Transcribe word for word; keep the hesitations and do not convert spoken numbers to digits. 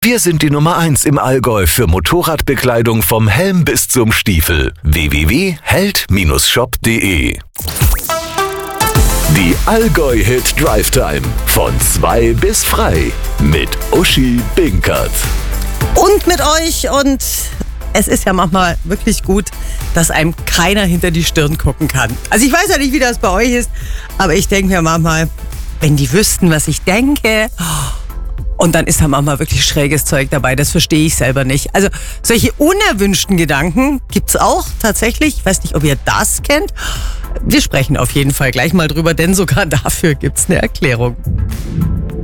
Wir sind die Nummer eins im Allgäu für Motorradbekleidung vom Helm bis zum Stiefel. w w w punkt held Bindestrich shop punkt de Die Allgäu-Hit Drive Time von zwei bis frei mit Uschi Binkert. Und mit euch, und es ist ja manchmal wirklich gut, dass einem keiner hinter die Stirn gucken kann. Also ich weiß ja nicht, wie das bei euch ist, aber ich denke mir manchmal, wenn die wüssten, was ich denke. Und dann ist da manchmal wirklich schräges Zeug dabei, das verstehe ich selber nicht. Also solche unerwünschten Gedanken gibt's auch tatsächlich. Ich weiß nicht, ob ihr das kennt. Wir sprechen auf jeden Fall gleich mal drüber, denn sogar dafür gibt's eine Erklärung.